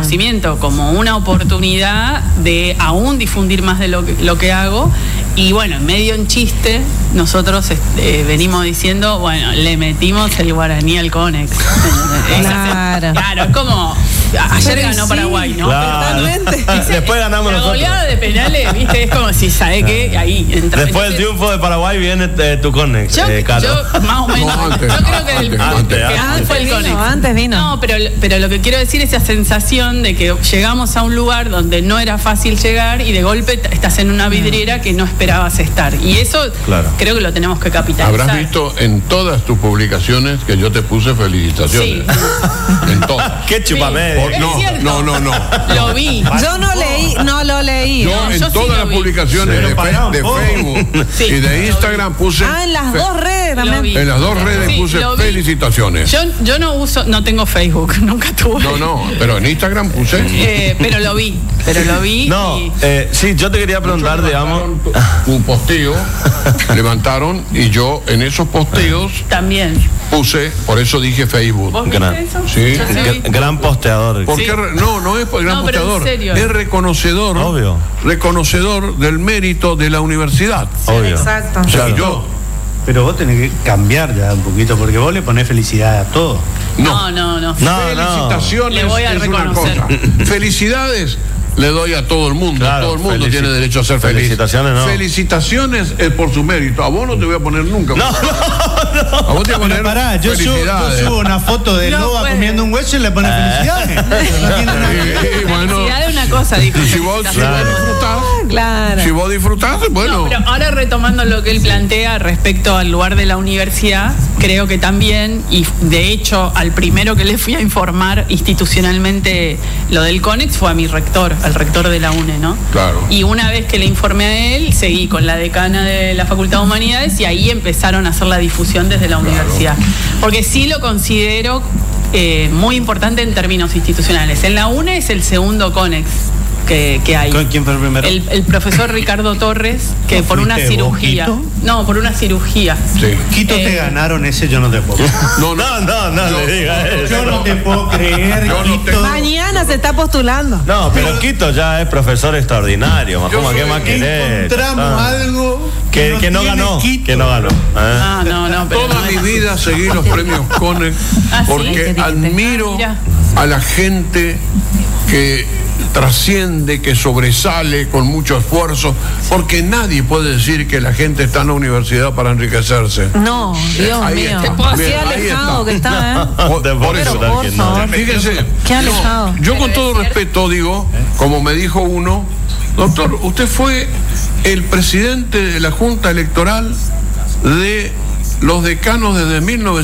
reconocimiento, como una oportunidad de aún difundir más de lo que hago. Y bueno, medio en chiste, nosotros venimos diciendo, bueno, le metimos el guaraní al Conex. Claro, es como... Ayer ganó Paraguay, ¿no? Claro. Después ganamos nosotros. La goleada de penales, ¿viste? Es como si sabe que ahí entra. Después del triunfo de Paraguay viene tu Conex, Caro. Yo más o menos. Antes, yo creo que antes fue el Conex. Antes vino. No, pero lo que quiero decir es esa sensación de que llegamos a un lugar donde no era fácil llegar y de golpe estás en una vidriera que no esperabas estar. Y eso creo que lo tenemos que capitalizar. Habrás visto en todas tus publicaciones que yo te puse felicitaciones. Sí. En todas. ¿Qué chupamedia? No. Lo vi. Yo no lo leí. Yo en todas las publicaciones de Facebook y de Instagram puse... en las dos redes también. En las dos redes puse felicitaciones. Yo no tengo Facebook, nunca tuve. No, pero en Instagram puse... pero lo vi. No, sí, yo te quería preguntar, digamos... Un posteo, levantaron, y yo en esos posteos... También. Puse, por eso dije Facebook. ¿Vos viste eso? Sí. Gran posteador. Porque no es gran posteador, es reconocedor. Obvio. Reconocedor del mérito de la universidad. Obvio. Exacto. O sea, yo... Pero vos tenés que cambiar ya un poquito, porque vos le ponés felicidad a todo. No. Felicitaciones Le voy a es reconocer. una cosa. Felicidades le doy a todo el mundo. Claro, todo el mundo tiene derecho a ser feliz. Felicitaciones no. Felicitaciones es por su mérito. A vos no te voy a poner nunca. A vos te voy a poner Pará, yo subo una foto de Loba comiendo un hueso y le pones felicidades. No tiene nada que ver. Felicidad es una cosa, dijo. Si vos disfrutás, Claro. si vos disfrutás, bueno. No, pero ahora retomando lo que él plantea respecto al lugar de la universidad, creo que también, y de hecho al primero que le fui a informar institucionalmente lo del Conex fue a mi rector, al rector de la UNE, ¿no? Claro. Y una vez que le informé a él, seguí con la decana de la Facultad de Humanidades y ahí empezaron a hacer la difusión desde la universidad. Porque sí lo considero muy importante en términos institucionales. En la UNE es el segundo Conex que hay. ¿Quién fue el primero? El profesor Ricardo Torres, que por una cirugía. No, por una cirugía. Sí. Quito te ganaron ese, yo no te puedo creer. No le digas eso. Yo no te puedo creer, Quito. Mañana se está postulando. No, pero Quito ya es profesor extraordinario. Majoma, ¿qué más querés? Encontramos algo que no ganó. Quito. Que no ganó. No, pero Toda mi vida seguí los premios Conex porque admiro a la gente que trasciende, que sobresale con mucho esfuerzo, porque nadie puede decir que la gente está en la universidad para enriquecerse. No, Dios mío. Qué alejado que está, Por eso, por favor. fíjese, Qué alejado. yo con todo respeto digo, como me dijo uno, doctor, usted fue el presidente de la Junta Electoral de los decanos desde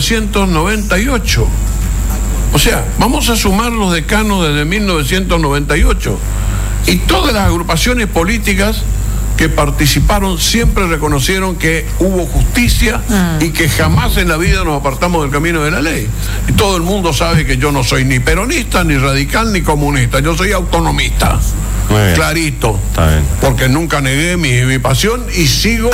1998. O sea, vamos a sumar los decanos desde 1998. Y todas las agrupaciones políticas que participaron siempre reconocieron que hubo justicia y que jamás en la vida nos apartamos del camino de la ley. Y todo el mundo sabe que yo no soy ni peronista, ni radical, ni comunista. Yo soy autonomista. Clarito. Está bien. Porque nunca negué mi pasión y sigo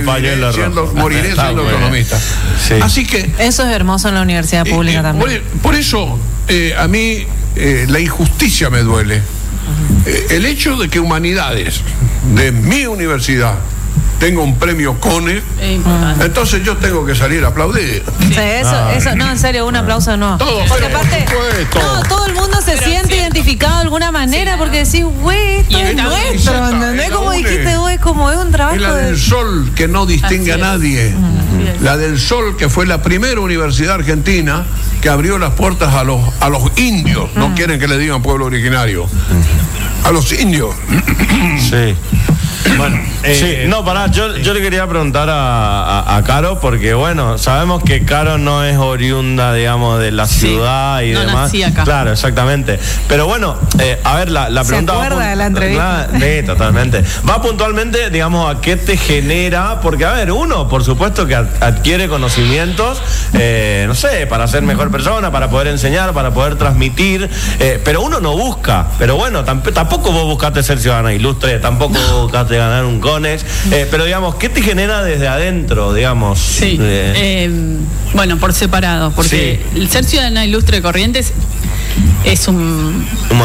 y moriré siendo autonomista. Sí. Así que... Eso es hermoso en la universidad pública también. Por eso a mí la injusticia me duele. El hecho de que Humanidades de mi universidad tenga un premio Conex, entonces yo tengo que salir a aplaudir. Sí, eso, no, en serio, un aplauso no. Porque aparte, todo el mundo se siente identificado de alguna manera porque decís, güey, esto es nuestro, ¿entendés? Como dijiste, güey, como es un trabajo. Es la del Sol que no distingue a nadie. La del Sol, que fue la primera universidad argentina que abrió las puertas a los indios. No quieren que le digan pueblo originario. A los indios. Sí. Bueno, yo le quería preguntar a Caro, porque bueno, sabemos que Caro no es oriunda, digamos, de la ciudad y demás. Nací acá. Claro, exactamente. Pero bueno, a ver, la pregunta... ¿Se acuerda de la entrevista? Sí, totalmente. Va puntualmente, digamos, a qué te genera, porque a ver, uno, por supuesto que adquiere conocimientos, no sé, para ser mejor persona, para poder enseñar, para poder transmitir, pero uno no busca. Pero bueno, tampoco vos buscaste ser ciudadana ilustre, tampoco buscaste ganar un Conex, pero digamos, ¿qué te genera desde adentro, digamos? Sí, bueno, por separado, porque el ser ciudadana ilustre de Corrientes es un